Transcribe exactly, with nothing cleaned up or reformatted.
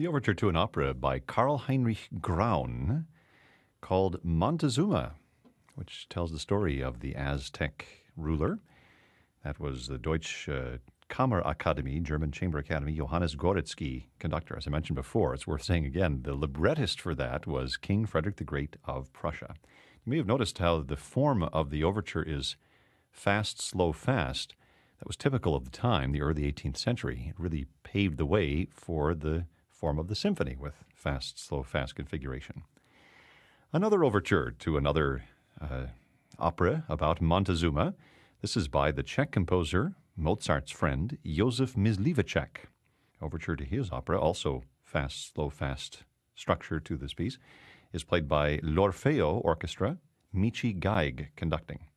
The overture to an opera by Karl Heinrich Graun called Montezuma, which tells the story of the Aztec ruler. That was the Deutsche uh, Kammerakademie, German Chamber Academy, Johannes Goretzky, conductor. As I mentioned before, it's worth saying again, the librettist for that was King Frederick the Great of Prussia. You may have noticed how the form of the overture is fast, slow, fast. That was typical of the time, the early eighteenth century. It really paved the way for the form of the symphony with fast, slow, fast configuration. Another overture to another uh, opera about Montezuma. This is by the Czech composer, Mozart's friend, Josef Mysliveček. Overture to his opera, also fast, slow, fast structure to this piece, is played by l'Orfeo Orchestra, Michi Geig conducting.